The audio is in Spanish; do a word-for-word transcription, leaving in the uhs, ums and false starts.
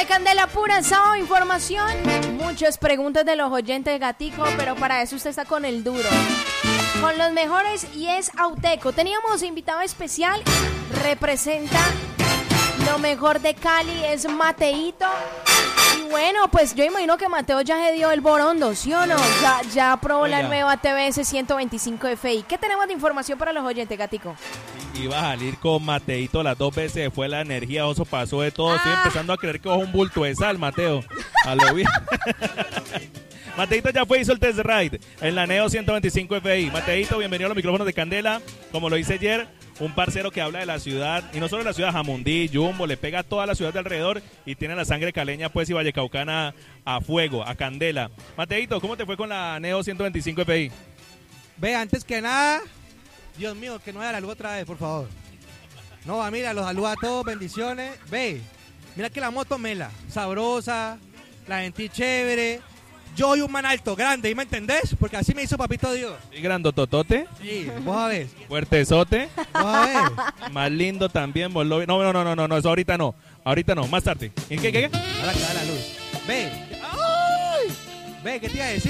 de Candela Pura, sábado, información. Muchas preguntas de los oyentes, Gatico, pero para eso usted está con el duro. Con los mejores y es Auteco. Teníamos invitado especial, representa lo mejor de Cali, es Mateito. Y bueno, pues yo imagino que Mateo ya se dio el borondo, ¿sí o no? Ya, ya probó Oiga. la nueva T V S ciento veinticinco F I. ¿Qué tenemos de información para los oyentes, Gatico? Iba a salir con Mateito las dos veces, fue la energía, oso, pasó de todo. Ah. Estoy empezando a creer que es un bulto de sal, Mateo. A lo bien. Mateito ya fue y hizo el test ride en la Neo ciento veinticinco F I. Mateito, bienvenido a los micrófonos de Candela. Como lo hice ayer, un parcero que habla de la ciudad, y no solo de la ciudad, Jamundí, Jumbo, le pega a toda la ciudad de alrededor y tiene la sangre caleña pues y vallecaucana a fuego, a candela. Mateito, ¿cómo te fue con la Neo ciento veinticinco F I? Ve, antes que nada, Dios mío, que no haya la luz otra vez, por favor. No, va, mira, los saluda a todos, bendiciones. Ve, mira que la moto mela, sabrosa, la gente chévere. Yo soy un man alto, grande, ¿y me entendés? Porque así me hizo papito Dios. ¿Y grandototote? Sí, vos a ver. Fuertezote. Vos a ver. Más lindo también, vos lo... No, no, no, no, no, no, eso ahorita no. Ahorita no, más tarde. ¿En qué, qué, qué? Ahora que da la luz. Ve. ¡Ay! Ve, ¿qué te iba a decir?